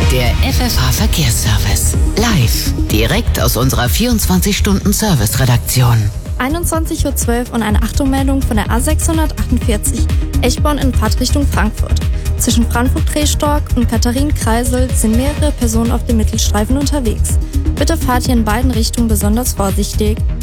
Der FFH Verkehrsservice. Live. Direkt aus unserer 24-Stunden-Service-Redaktion. 21:12 Uhr und eine Achtung-Meldung von der A648 Eschborn in Fahrtrichtung Frankfurt. Zwischen Frankfurt-Drehstork und Katharin-Kreisel sind mehrere Personen auf dem Mittelstreifen unterwegs. Bitte fahrt hier in beiden Richtungen besonders vorsichtig.